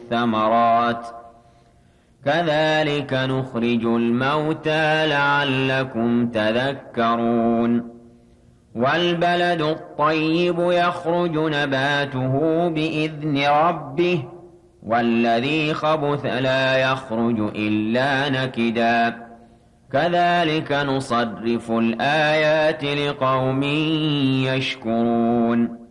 الثمرات كذلك نخرج الموتى لعلكم تذكرون والبلد الطيب يخرج نباته بإذن ربه والذي خبث لا يخرج إلا نكدا كذلك نصرف الآيات لقوم يشكرون